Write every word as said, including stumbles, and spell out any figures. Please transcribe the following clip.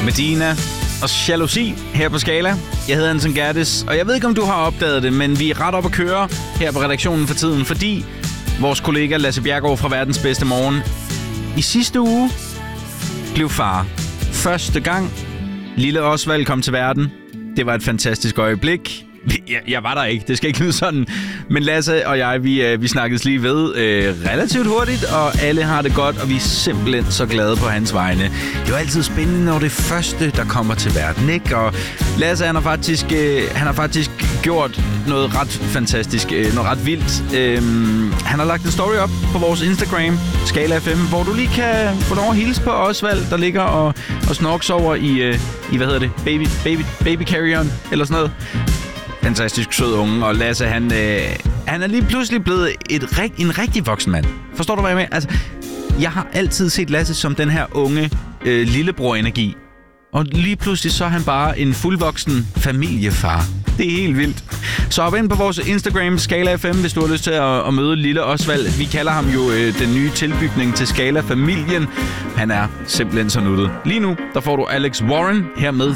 Medina og Jalousi her på Skala. Jeg hedder Anton Gerdes, og jeg ved ikke, om du har opdaget det, men vi er ret op at køre her på redaktionen for tiden, fordi vores kollega Lasse Bjergård fra Verdens Bedste Morgen i sidste uge blev far. Første gang lille Osvald kom til verden. Det var et fantastisk øjeblik. Jeg, jeg var der ikke, det skal ikke lyde sådan. Men Lasse og jeg, vi, vi snakkedes lige ved øh, relativt hurtigt, og alle har det godt, og vi er simpelthen så glade på hans vegne. Det er jo altid spændende, når det er første, der kommer til verden, ikke? Og Lasse, han har faktisk, øh, han har faktisk gjort noget ret fantastisk, øh, noget ret vildt. Øh, han har lagt en story op på vores Instagram, Skala F M, hvor du lige kan få lov at hilse på Osvald, der ligger og, og snorks over i, øh, i, hvad hedder det, baby, baby, baby carry-on, eller sådan noget. Fantastisk sød unge, og Lasse, han, øh, han er lige pludselig blevet et, en rigtig voksen mand. Forstår du, hvad jeg mener? Altså, jeg har altid set Lasse som den her unge øh, lillebror-energi. Og lige pludselig så er han bare en fuldvoksen familiefar. Det er helt vildt. Så hop ind på vores Instagram, Skala F M, hvis du har lyst til at, at møde lille Osvald. Vi kalder ham jo øh, den nye tilbygning til Skala-familien. Han er simpelthen så nuttet. Lige nu, der får du Alex Warren her med